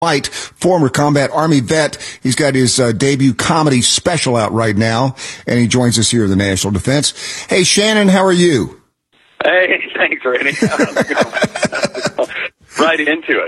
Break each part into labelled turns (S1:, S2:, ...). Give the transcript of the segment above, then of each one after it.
S1: White, former combat Army vet. He's got his debut comedy special out right now, and he joins us here in the National Defense. Hey, Shannon, how are you?
S2: Hey, thanks, Randy. Right into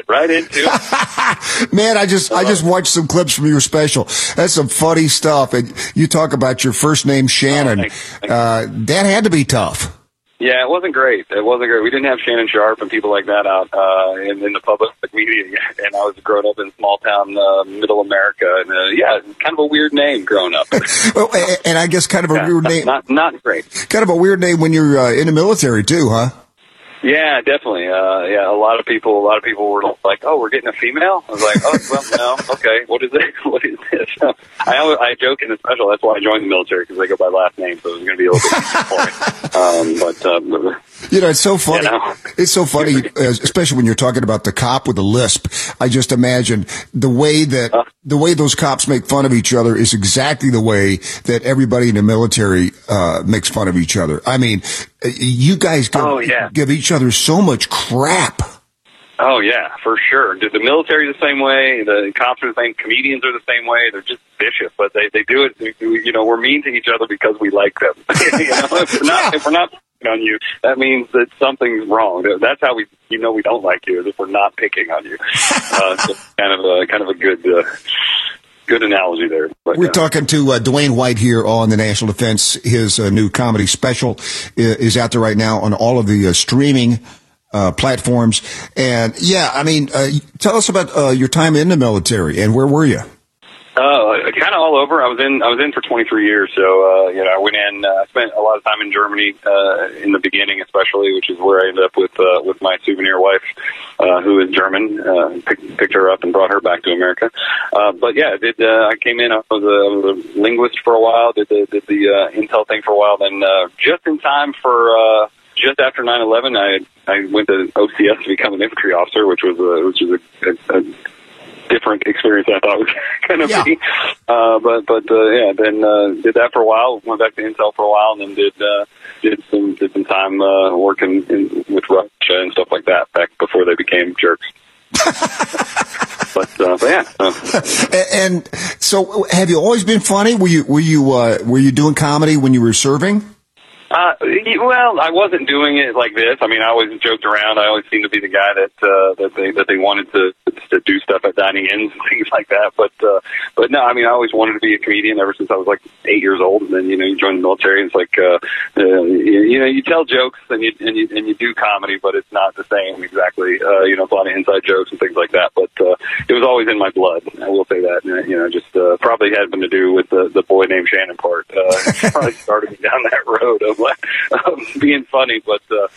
S2: it.
S1: Man, I just watched some clips from your special. That's some funny stuff. And you talk about your first name, Shannon.
S2: Thanks.
S1: That had to be tough.
S2: Yeah, it wasn't great. We didn't have Shannon Sharp and people like that out in the public media yet. And I was growing up in small town, middle America. And kind of a weird name growing up.
S1: Well, and I guess kind of a weird name.
S2: Not great.
S1: Kind of a weird name when you're in the military too, huh?
S2: Yeah, definitely. A lot of people were like, "Oh, we're getting a female." I was like, "Oh, well, no, okay. What is it? What is this?" I joke in the special. That's why I joined the military, because I go by last name, so it was going to be a little bit easier for me.
S1: It's so funny. It's so funny, especially when you're talking about the cop with the lisp. I just imagine the way those cops make fun of each other is exactly the way that everybody in the military makes fun of each other. I mean, you guys give each other so much crap.
S2: Oh, yeah, for sure. The military's the same way. The cops are the same. Comedians are the same way. They're just vicious, but they do it. We're mean to each other because we like them. If we're not on you, that means that something's wrong. That's how we don't like you, is if we're not picking on you. So kind of a good analogy there. But,
S1: we're talking to Dwayne White here on the National Defense. His new comedy special is out there right now on all of the streaming platforms. And tell us about your time in the military and where were you?
S2: Kind of all over. I was in for 23 years. So, I went in, spent a lot of time in Germany, in the beginning, especially, which is where I ended up with my souvenir wife, who is German, picked her up and brought her back to America. I came in, I was a linguist for a while, did the intel thing for a while, then, just in time for, just after 9/11, I went to OCS to become an infantry officer, which was a different experience than I thought it was going to be. Then did that for a while, went back to Intel for a while, and then did some time working with Russia and stuff like that back before they became jerks. And
S1: so, have you always been funny? Were you doing comedy when you were serving?
S2: Well, I wasn't doing it like this. I mean, I always joked around. I always seemed to be the guy that they wanted to do stuff at dining inns and things like that. But no, I mean, I always wanted to be a comedian ever since I was like 8 years old. And then you join the military, and it's like you tell jokes and you do comedy, but it's not the same exactly. It's a lot of inside jokes and things like that. But it was always in my blood. I will say that. Just probably had something to do with the boy named Shannon part. Probably started me down that road of being funny, but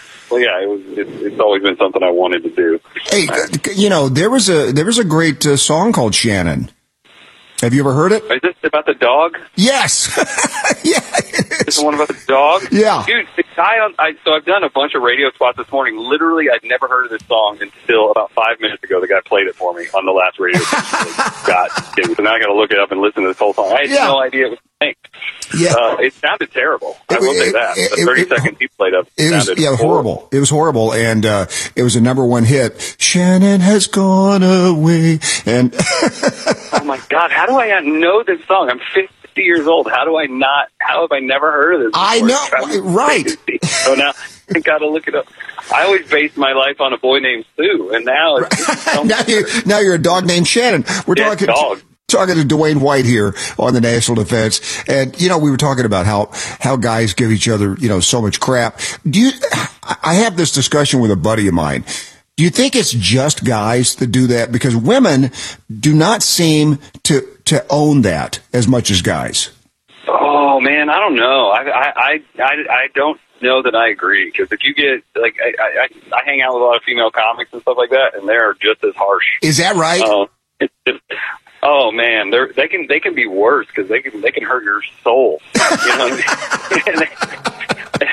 S2: it's always been something I wanted to do.
S1: Hey, there was a great song called Shannon. Have you ever heard it?
S2: Is this about the dog?
S1: Yes. Yeah.
S2: Is the one about the dog?
S1: Yeah.
S2: Dude, the guy so I've done a bunch of radio spots this morning. Literally, I'd never heard of this song until about 5 minutes ago. The guy played it for me on the last radio station. So now I got to look it up and listen to this whole song. I had no idea it was a thing. Yeah. It sounded terrible. I will say that. The 30 seconds he played up sounded horrible. It
S1: was horrible, and it was a #1 hit. Shannon has gone away, and
S2: oh my God, how do I not know this song? I'm 50 years old. How have I never heard of this before?
S1: I know, right?
S2: So now I got to look it up. I always based my life on a boy named Sue, and now
S1: now you're a dog named Shannon. We're talking to Dwayne White here on the National Defense. And, we were talking about how guys give each other, so much crap. I have this discussion with a buddy of mine. Do you think it's just guys that do that? Because women do not seem to own that as much as guys.
S2: Oh man, I don't know. I don't know that I agree, because if you get I hang out with a lot of female comics and stuff like that, and they're just as harsh.
S1: Is that right?
S2: It's just, oh man, they can be worse, because they can hurt your soul. You know what I mean?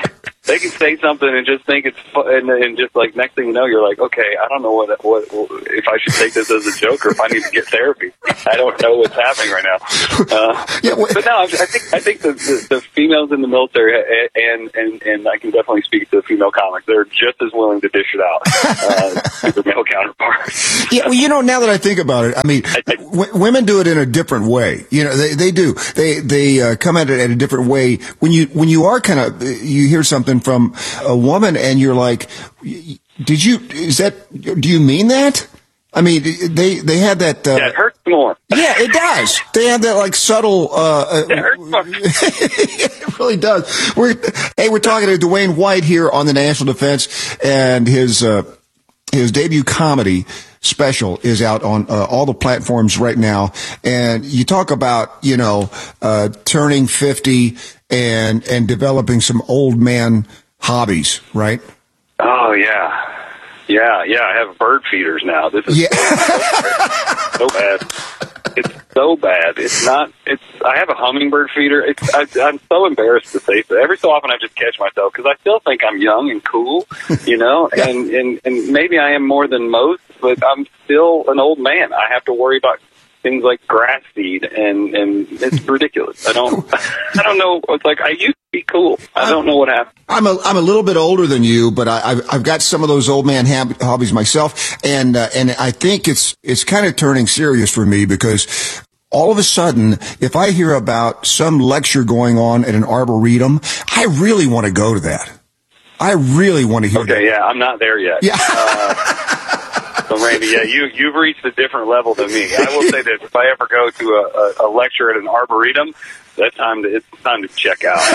S2: They can say something and just think it's fun, and just like next thing you know, you're like, okay, I don't know what if I should take this as a joke or if I need to get therapy. I don't know what's happening right now. But no, I think the females in the military and I can definitely speak to the female comics. They're just as willing to dish it out to their male counterparts.
S1: Yeah, well, now that I think about it, I mean, women do it in a different way. They do. They come at it in a different way. When you are kind of, you hear something from a woman and you're like, do you mean that? I mean, they had that.
S2: Yeah, it hurts more.
S1: Yeah, it does. They have that like subtle.
S2: It hurts more.
S1: It really does. We're talking to Dwayne White here on the National Defense, and his debut comedy special is out on all the platforms right now. And you talk about turning 50 and developing some old man hobbies, right? Oh
S2: yeah. Yeah, I have bird feeders now. This is so bad. It's so bad. I have a hummingbird feeder. I'm so embarrassed to say so. Every so often I just catch myself because I still think I'm young and cool, and maybe I am more than most, but I'm still an old man. I have to worry about things like grass seed, and it's ridiculous. I don't know. It's like I used to be cool. I don't know what happened.
S1: I'm a little bit older than you, but I've got some of those old man hobbies myself, and I think it's kind of turning serious for me because all of a sudden, if I hear about some lecture going on at an arboretum, I really want to go to that. I really want to hear.
S2: Okay, yeah, I'm not there yet.
S1: Yeah.
S2: So, Randy, yeah, you've reached a different level than me. I will say that if I ever go to a lecture at an arboretum, it's time to check out.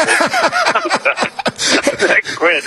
S2: Quit.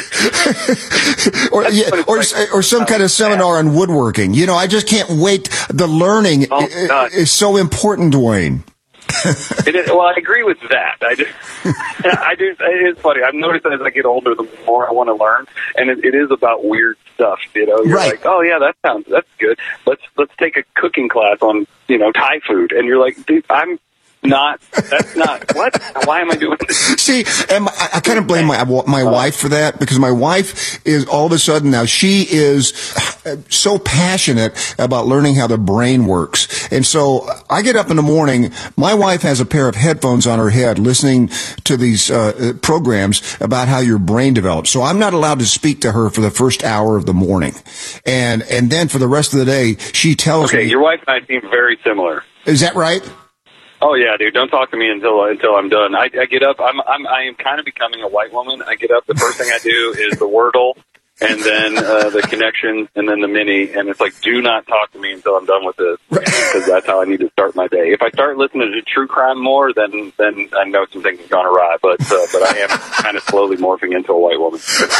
S1: or some kind of seminar on woodworking. I just can't wait. The learning is so important, Dwayne.
S2: It is, well, I agree with that. I do. It's funny. I've noticed that as I get older, the more I want to learn, and it is about weird stuff. You're
S1: right.
S2: Like, oh yeah, that's good. Let's take a cooking class on Thai food, and you're like, dude, that's not, what? Why am I doing this?
S1: See, and I kind of blame my wife for that, because my wife is all of a sudden now, she is so passionate about learning how the brain works. And so I get up in the morning, my wife has a pair of headphones on her head listening to these programs about how your brain develops. So I'm not allowed to speak to her for the first hour of the morning. And then for the rest of the day, she tells me.
S2: Okay, your wife and I seem very similar.
S1: Is that right?
S2: Oh yeah, dude! Don't talk to me until I'm done. I get up. I am kind of becoming a white woman. I get up. The first thing I do is the Wordle, and then the connection, and then the mini. And it's like, do not talk to me until I'm done with this, because that's how I need to start my day. If I start listening to true crime more, then I know some things have gone awry. But I am kind of slowly morphing into a white woman.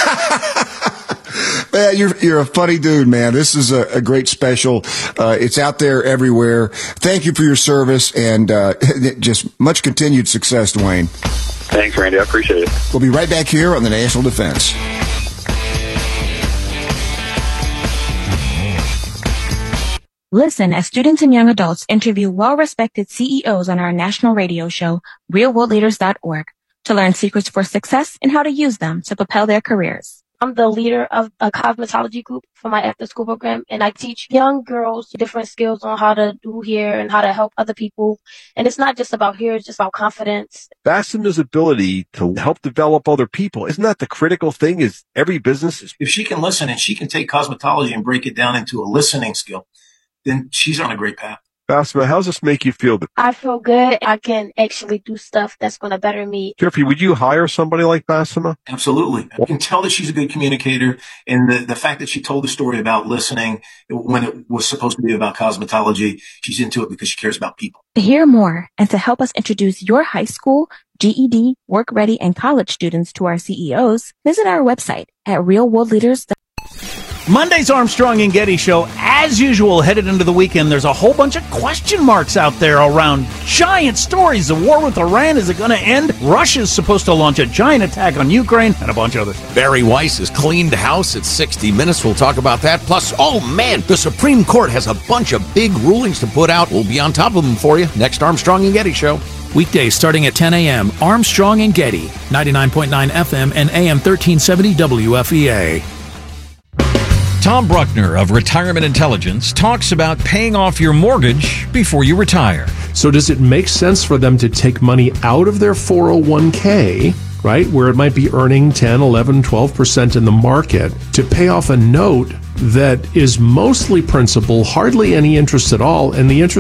S1: Man, you're a funny dude, man. This is a great special. It's out there everywhere. Thank you for your service, and just much continued success, Dwayne.
S2: Thanks, Randy. I appreciate it. We'll
S1: be right back here on the National Defense.
S3: Listen as students and young adults interview well-respected CEOs on our national radio show, realworldleaders.org, to learn secrets for success and how to use them to propel their careers.
S4: I'm the leader of a cosmetology group for my after-school program, and I teach young girls different skills on how to do hair and how to help other people. And it's not just about hair, it's just about confidence.
S5: Basema's ability to help develop other people, isn't that the critical thing? Is every business?
S6: If she can listen and she can take cosmetology and break it down into a listening skill, then she's on a great path.
S5: Basema, how does this make you feel?
S4: I feel good. I can actually do stuff that's going to better me.
S5: Jeffrey, would you hire somebody like Basema?
S6: Absolutely. I can tell that she's a good communicator. And the fact that she told the story about listening when it was supposed to be about cosmetology, she's into it because she cares about people.
S3: To hear more and to help us introduce your high school, GED, work ready, and college students to our CEOs, visit our website at realworldleaders.org.
S7: Monday's Armstrong and Getty Show, as usual, headed into the weekend. There's a whole bunch of question marks out there around giant stories. The war with Iran, is it going to end? Russia's supposed to launch a giant attack on Ukraine, and a bunch of other stuff.
S8: Barry Weiss has cleaned house at 60 Minutes. We'll talk about that. Plus, oh man, the Supreme Court has a bunch of big rulings to put out. We'll be on top of them for you. Next Armstrong and Getty Show.
S9: Weekdays starting at 10 a.m. Armstrong and Getty, 99.9 FM and AM 1370 WFEA.
S10: Tom Bruckner of Retirement Intelligence talks about paying off your mortgage before you retire.
S11: So does it make sense for them to take money out of their 401k, right, where it might be earning 10, 11, 12% in the market, to pay off a note that is mostly principal, hardly any interest at all, and the interest